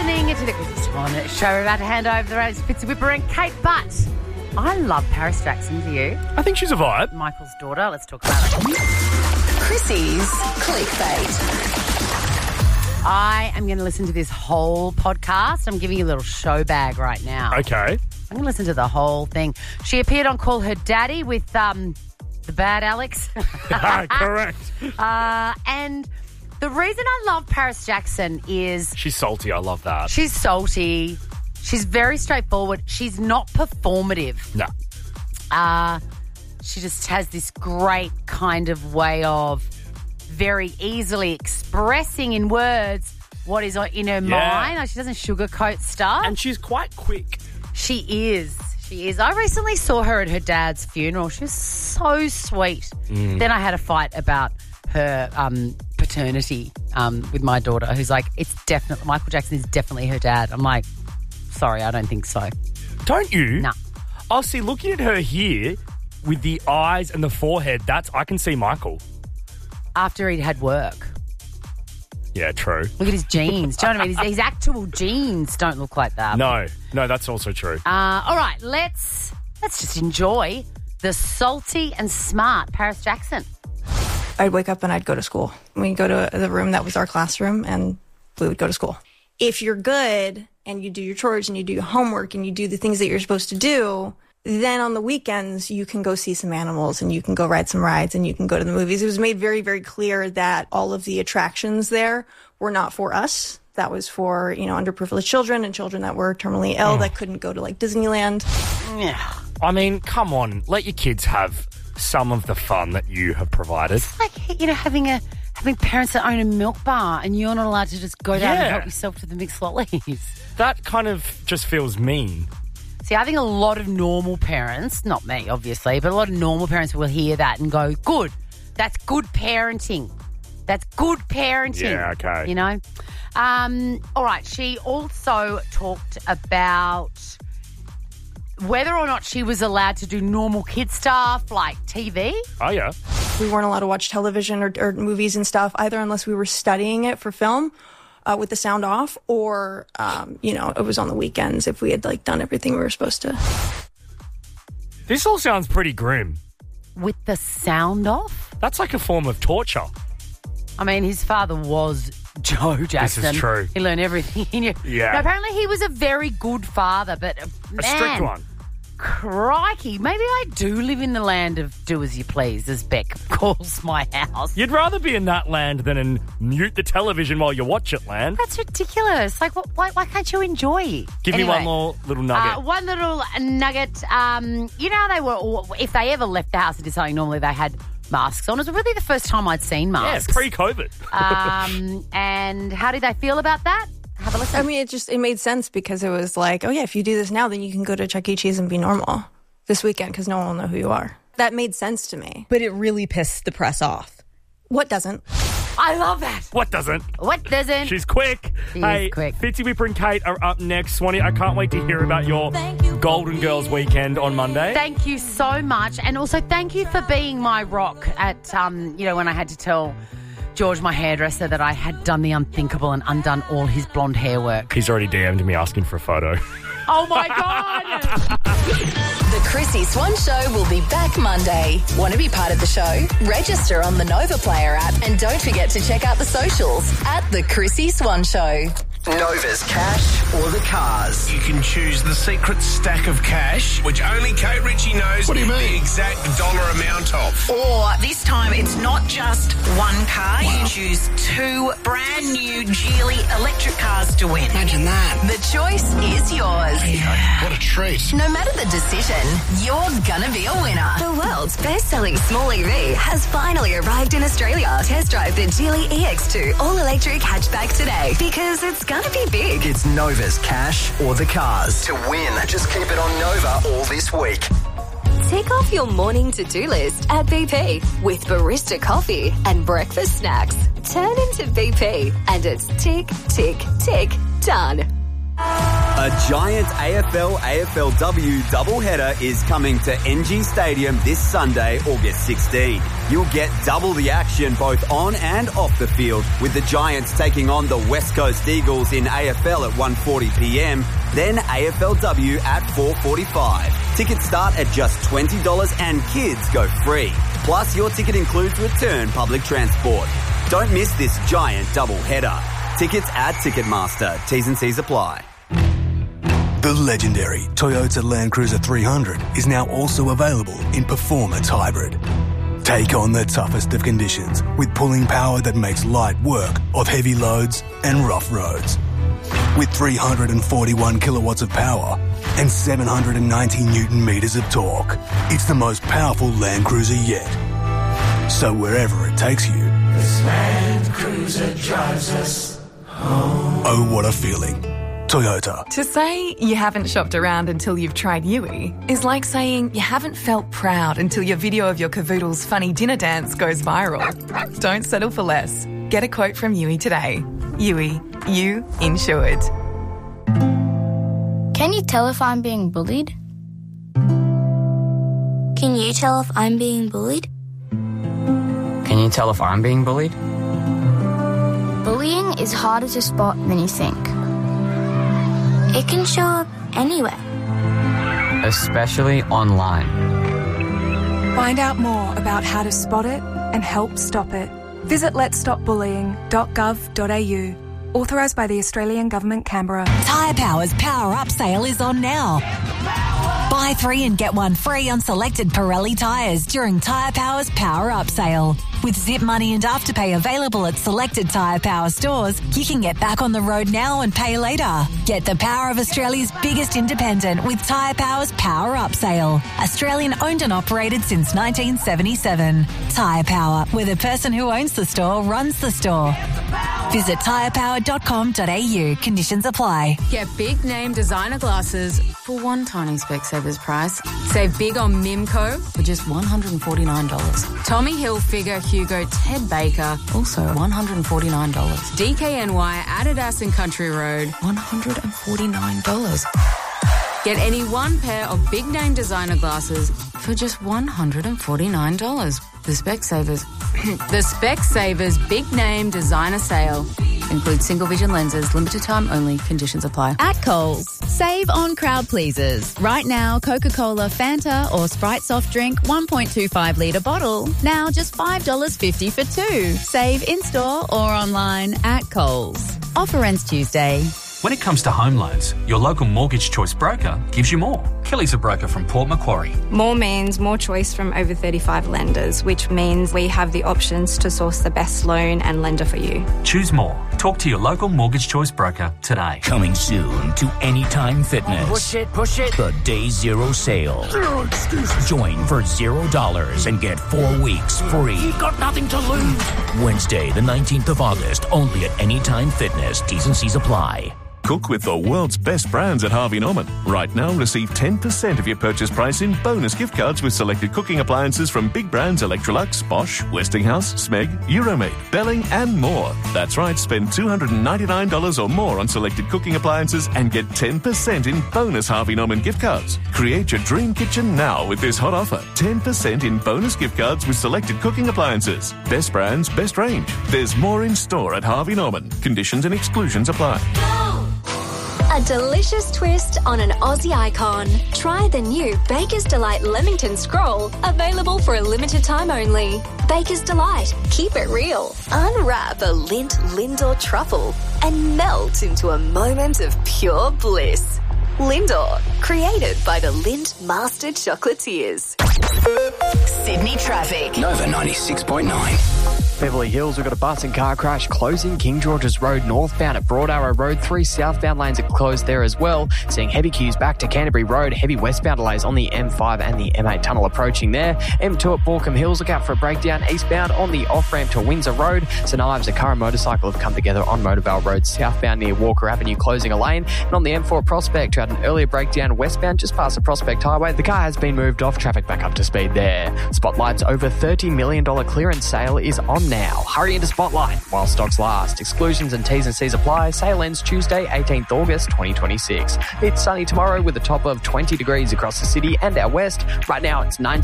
listening to the Chrissy Swan Show. We're about to hand over the reins to Fitzy Whipper and Kate, but I love Paris Jackson. Do you? I think she's a vibe. Michael's daughter. Let's talk about it. Chrissy's Clickbait. I am going to listen to this whole podcast. I'm giving you a little show bag right now. Okay. I'm going to listen to the whole thing. She appeared on Call Her Daddy with the bad Alex. Correct. And the reason I love Paris Jackson is... She's salty. I love that. She's salty. She's very straightforward. She's not performative. No. She just has this great kind of way of very easily expressing in words what is in her mind. Like, she doesn't sugarcoat stuff. And she's quite quick. She is. She is. I recently saw her at her dad's funeral. She was so sweet. Then I had a fight about her paternity with my daughter, who's like, it's definitely, Michael Jackson is definitely her dad. I'm like, sorry, I don't think so. Don't you? No. Oh, see, looking at her here with the eyes and the forehead, I can see Michael. After he'd had work. Yeah, true. Look at his jeans. Do you know what I mean? His actual jeans don't look like that. No, that's also true. All right, let's just enjoy the salty and smart Paris Jackson. I'd wake up and I'd go to school. We'd go to the room that was our classroom and we would go to school. If you're good and you do your chores and you do your homework and you do the things that you're supposed to do, then on the weekends you can go see some animals and you can go ride some rides and you can go to the movies. It was made very, very clear that all of the attractions there were not for us. That was for, underprivileged children and children that were terminally ill that couldn't go to like Disneyland. Yeah. I mean, come on. Let your kids have some of the fun that you have provided. It's like, having parents that own a milk bar and you're not allowed to just go down and help yourself to the mixed lollies. That kind of just feels mean. See, I think a lot of normal parents, not me obviously, but a lot of normal parents will hear that and go, good, that's good parenting. That's good parenting. Yeah, okay. All right, she also talked about whether or not she was allowed to do normal kid stuff like TV. Oh, yeah. We weren't allowed to watch television or movies and stuff either unless we were studying it for film with the sound off or, it was on the weekends if we had done everything we were supposed to. This all sounds pretty grim. With the sound off? That's like a form of torture. I mean, his father was Joe Jackson. This is true. He learned everything he knew. Yeah. Now, apparently he was a very good father, but man, a strict one. Crikey, maybe I do live in the land of do as you please, as Beck calls my house. You'd rather be in that land than in mute the television while you watch it land. That's ridiculous. Like, why can't you enjoy it? Give me one more little nugget. One little nugget. How they were, if they ever left the house to do something, normally they had masks on. It was really the first time I'd seen masks. Yeah, pre-COVID. And how did they feel about that? Have a listen. I mean, it made sense because it was like, oh yeah, if you do this now, then you can go to Chuck E. Cheese and be normal this weekend because no one will know who you are. That made sense to me. But it really pissed the press off. What doesn't? I love that. What doesn't? What doesn't? She's quick. She is quick. Fitzy Whipper and Kate are up next. Swanee, I can't wait to hear about your Golden Girls weekend on Monday. Thank you so much. And also thank you for being my rock at, when I had to tell George, my hairdresser, that I had done the unthinkable and undone all his blonde hair work. He's already DM'd me asking for a photo. Oh, my God. The Chrissy Swan Show will be back Monday. Want to be part of the show? Register on the Nova Player app and don't forget to check out the socials at The Chrissy Swan Show. Nova's cash or the cars. You can choose the secret stack of cash, which only Kate Ritchie knows the exact dollar amount of. Or this time it's not just one car. Wow. You choose two brand new Geely electric cars to win. Imagine that. The choice is yours. Yeah. What a treat. No matter the decision, you're gonna be a winner. The world's best-selling small EV has finally arrived in Australia. Test drive the Geely EX2 all-electric hatchback today because it's gonna be big. It's Nova's cash or the cars. To win, just keep it on Nova all this week. Tick off your morning to-do list at BP with barista coffee and breakfast snacks. Turn into BP and it's tick, tick, tick, done. A giant AFL-AFLW doubleheader is coming to NG Stadium this Sunday, August 16. You'll get double the action both on and off the field, with the Giants taking on the West Coast Eagles in AFL at 1:40pm, then AFLW at 4:45. Tickets start at just $20 and kids go free. Plus, your ticket includes return public transport. Don't miss this giant doubleheader. Tickets at Ticketmaster. T's and C's apply. The legendary Toyota Land Cruiser 300 is now also available in Performance Hybrid. Take on the toughest of conditions with pulling power that makes light work of heavy loads and rough roads. With 341 kilowatts of power and 790 Newton meters of torque, it's the most powerful Land Cruiser yet. So wherever it takes you, this Land Cruiser drives us home. Oh, what a feeling. Toyota. To say you haven't shopped around until you've tried Yui is like saying you haven't felt proud until your video of your cavoodle's funny dinner dance goes viral. Don't settle for less. Get a quote from Yui today. Yui, you insured. Can you tell if I'm being bullied? Can you tell if I'm being bullied? Can you tell if I'm being bullied? Bullying is harder to spot than you think. It can show up anywhere. Especially online. Find out more about how to spot it and help stop it. Visit letsstopbullying.gov.au. Authorised by the Australian Government, Canberra. Tyre Power's Power Up sale is on now. Buy 3 and get 1 free on selected Pirelli tyres during Tyre Power's Power Up sale. With Zip Money and Afterpay available at selected Tyre Power stores, you can get back on the road now and pay later. Get the power of Australia's biggest independent with Tyre Power's Power Up sale. Australian owned and operated since 1977. Tyre Power, where the person who owns the store runs the store. Visit tyrepower.com.au. Conditions apply. Get big name designer glasses for one tiny Specsavers price. Save big on Mimco for just $149. Tommy Hilfiger, Hugo, Ted Baker, also $149. DKNY, Adidas and Country Road, $149. Get any one pair of big name designer glasses for just $149. The Specsavers. The Specsavers Big Name Designer Sale. Includes single vision lenses, limited time only, conditions apply. At Coles, save on crowd pleasers. Right now, Coca-Cola, Fanta or Sprite soft drink 1.25 litre bottle. Now just $5.50 for 2. Save in-store or online at Coles. Offer ends Tuesday. When it comes to home loans, your local Mortgage Choice broker gives you more. Kelly's a broker from Port Macquarie. More means more choice from over 35 lenders, which means we have the options to source the best loan and lender for you. Choose more. Talk to your local Mortgage Choice broker today. Coming soon to Anytime Fitness. Push it. The Day Zero sale. Zero excuses. Join for $0 and get 4 weeks free. You've got nothing to lose. Wednesday, the 19th of August, only at Anytime Fitness. T's and C's apply. Cook with the world's best brands at Harvey Norman. Right now, receive 10% of your purchase price in bonus gift cards with selected cooking appliances from big brands Electrolux, Bosch, Westinghouse, Smeg, Euromade, Belling and more. That's right, spend $299 or more on selected cooking appliances and get 10% in bonus Harvey Norman gift cards. Create your dream kitchen now with this hot offer. 10% in bonus gift cards with selected cooking appliances. Best brands, best range. There's more in store at Harvey Norman. Conditions and exclusions apply. A delicious twist on an Aussie icon. Try the new Baker's Delight Leamington Scroll, available for a limited time only. Baker's Delight. Keep it real. Unwrap a Lindt Lindor truffle and melt into a moment of pure bliss. Lindor, created by the Lindt Master Chocolatiers. Sydney traffic. Nova 96.9. Beverly Hills, we've got a bus and car crash closing King George's Road northbound at Broad Arrow Road. 3 southbound lanes are closed there as well. Seeing heavy queues back to Canterbury Road. Heavy westbound delays on the M5 and the M8 tunnel approaching there. M2 at Borkham Hills, look out for a breakdown eastbound on the off-ramp to Windsor Road. St Ives, a car and motorcycle have come together on Motorvale Road southbound near Walker Avenue, closing a lane. And on the M4 Prospect, who had an earlier breakdown westbound just past the Prospect Highway. The car has been moved off, traffic back up to speed there. Spotlight's over $30 million clearance sale is on them now. Hurry into Spotlight while stocks last. Exclusions and T's and C's apply. Sale ends Tuesday, 18th August 2026. It's sunny tomorrow with a top of 20 degrees across the city and our west. Right now it's 19